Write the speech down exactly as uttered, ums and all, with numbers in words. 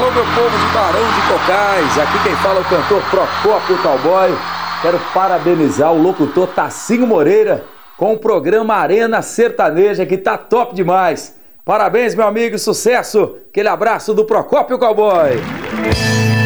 Alô, meu povo de Barão de Cocais, aqui quem fala é o cantor Procópio Cowboy. Quero parabenizar o locutor Tassinho Moreira com o programa Arena Sertaneja, que tá top demais. Parabéns, meu amigo, sucesso! Aquele abraço do Procópio Cowboy.